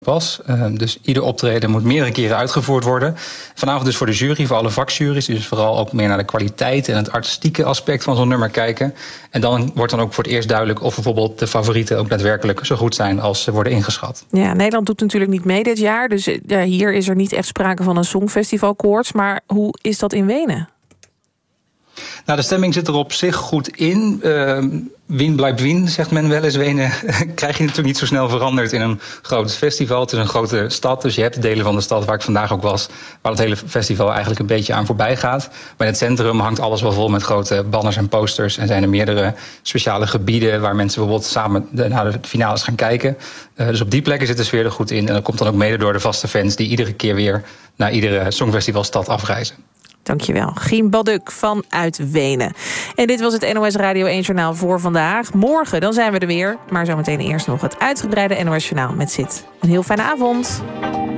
was. Dus ieder optreden moet meerdere keren uitgevoerd worden. Vanavond dus voor de jury, voor alle vakjuries, die dus vooral ook meer naar de kwaliteit en het artistieke aspect van zo'n nummer kijken. En dan wordt dan ook voor het eerst duidelijk of bijvoorbeeld de favorieten ook daadwerkelijk zo goed zijn als ze worden ingeschat. Ja, Nederland doet natuurlijk niet mee dit jaar, dus hier is er niet echt sprake van een songfestivalkoorts. Maar hoe is dat in Wenen? Nou, de stemming zit er op zich goed in. Wien blijft Wien, zegt men wel eens. Wenen krijg je natuurlijk niet zo snel veranderd in een groot festival. Het is een grote stad, dus je hebt delen van de stad waar ik vandaag ook was, waar het hele festival eigenlijk een beetje aan voorbij gaat. Maar in het centrum hangt alles wel vol met grote banners en posters. En zijn er meerdere speciale gebieden waar mensen bijvoorbeeld samen naar de finales gaan kijken. Dus op die plekken zit de sfeer er goed in. En dat komt dan ook mede door de vaste fans die iedere keer weer naar iedere songfestivalstad afreizen. Dankjewel. Giem Balduk vanuit Wenen. En dit was het NOS Radio 1 Journaal voor vandaag. Morgen dan zijn we er weer. Maar zometeen eerst nog het uitgebreide NOS Journaal met Sid. Een heel fijne avond.